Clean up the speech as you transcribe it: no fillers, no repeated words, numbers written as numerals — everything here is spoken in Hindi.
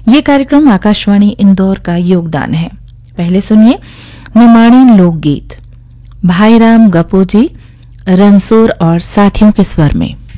ये कार्यक्रम आकाशवाणी इंदौर का योगदान है। पहले सुनिए निमाड़ी लोकगीत भाईराम गपोजी, रनसोर और साथियों के स्वर में।